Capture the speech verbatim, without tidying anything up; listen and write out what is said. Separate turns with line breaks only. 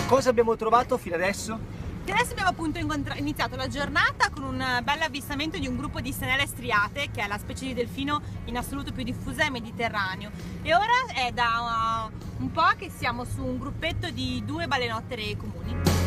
Cosa abbiamo trovato fino adesso?
Fino adesso abbiamo appunto iniziato la giornata con un bel avvistamento di un gruppo di senelle striate, che è la specie di delfino in assoluto più diffusa nel Mediterraneo, e ora è da uh, un po' che siamo su un gruppetto di due balenottere comuni.